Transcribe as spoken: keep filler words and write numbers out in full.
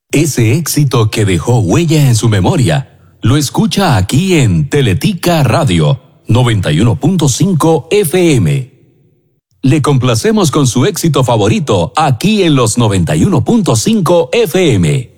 Ese éxito que dejó huella en su memoria, lo escucha aquí en Teletica Radio noventa y uno punto cinco F M. Le complacemos con su éxito favorito aquí en los noventa y uno punto cinco F M.